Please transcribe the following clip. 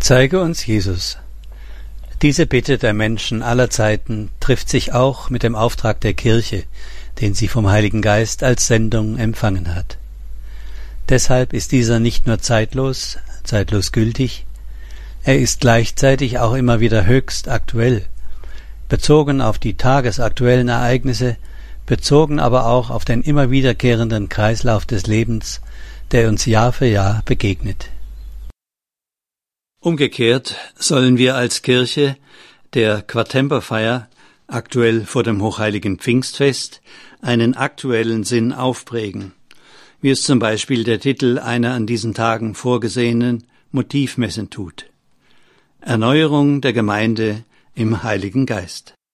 Zeige uns Jesus. Diese Bitte der Menschen aller Zeiten trifft sich auch mit dem Auftrag der Kirche, den sie vom Heiligen Geist als Sendung empfangen hat. Deshalb ist dieser nicht nur zeitlos gültig, er ist gleichzeitig auch immer wieder höchst aktuell, bezogen auf die tagesaktuellen Ereignisse, bezogen aber auch auf den immer wiederkehrenden Kreislauf des Lebens, der uns Jahr für Jahr begegnet. Umgekehrt sollen wir als Kirche der Quartemperfeier, aktuell vor dem hochheiligen Pfingstfest, einen aktuellen Sinn aufprägen, wie es zum Beispiel der Titel einer an diesen Tagen vorgesehenen Motivmessen tut. Erneuerung der Gemeinde im Heiligen Geist.